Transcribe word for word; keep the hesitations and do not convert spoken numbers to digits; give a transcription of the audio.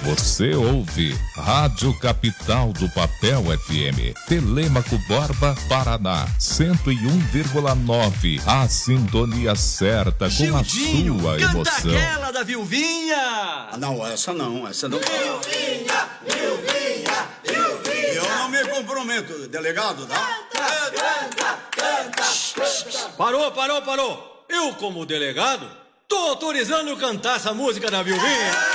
Você ouve Rádio Capital do Papel F M, Telêmaco Borba, Paraná, cento e um vírgula nove. A sintonia certa com Gildinho, a sua canta emoção. aquela da Vilvinha. Ah, não, essa não, essa não. Vilvinha, Vilvinha, Vilvinha. Eu não me comprometo, delegado, tá? Canta, canta, canta, canta. Parou, parou, parou. Eu, como delegado, tô autorizando cantar essa música da Vilvinha.